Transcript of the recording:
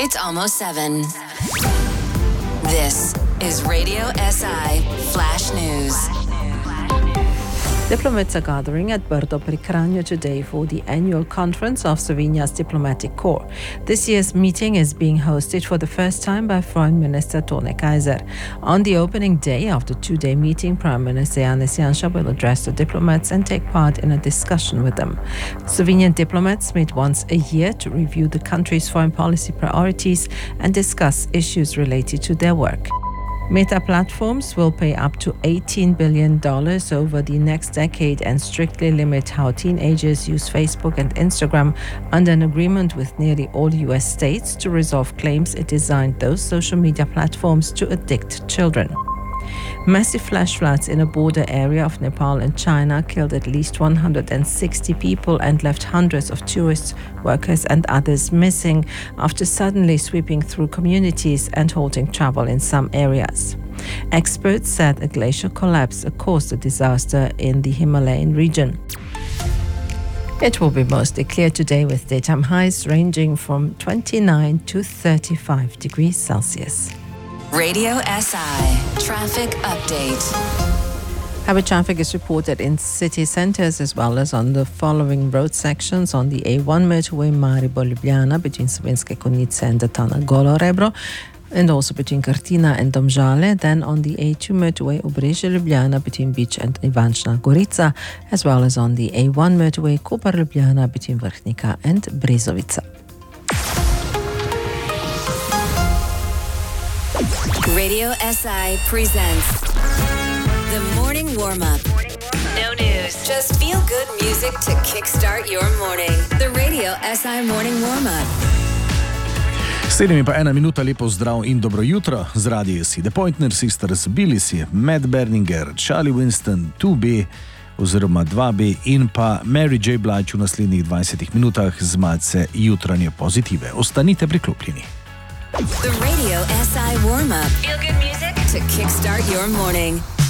It's almost 7. This is Radio SI Flash News. Diplomats are gathering at Puerto Prikrano today for the annual conference of Slovenia's diplomatic corps. This year's meeting is being hosted for the first time by Foreign Minister Tone Kaiser. On the opening day of the two-day meeting, Prime Minister Janez Janša will address the diplomats and take part in a discussion with them. Slovenian diplomats meet once a year to review the country's foreign policy priorities and discuss issues related to their work. Meta Platforms will pay up to $18 billion over the next decade and strictly limit how teenagers use Facebook and Instagram under an agreement with nearly all US states to resolve claims it designed those social media platforms to addict children. Massive flash floods in a border area of Nepal and China killed at least 160 people and left hundreds of tourists, workers and others missing after suddenly sweeping through communities and halting travel in some areas. Experts said a glacial collapse caused the disaster in the Himalayan region. It will be mostly clear today with daytime highs ranging from 29 to 35 degrees Celsius. Radio SI Traffic Update. Heavy traffic is reported in city centres as well as on the following road sections: on the A1 motorway Maribor-Ljubljana between Slovenske Konjice and Tana Golo-Rebro, and also between Krtina and Domžale, then on the A2 motorway Obrežje-Ljubljana between Bič and Ivančna Gorica, as well as on the A1 motorway Koper-Ljubljana between Vrhnika and Brezovica. Radio SI presents the morning warm-up. No news, just feel-good music to kickstart your morning. The Radio SI morning warm-up. 7:01 minuta, lepo zdrav in dobro jutro. Z radiji si The Pointer Sisters, Billisi, Matt Berninger, Charlie Winston, 2B oziroma 2B in pa Mary J. Blige v naslednjih 20 minutah z malce jutranje pozitive. Ostanite priklopljeni. The Radio SI warm-up. Feel good music to kickstart your morning.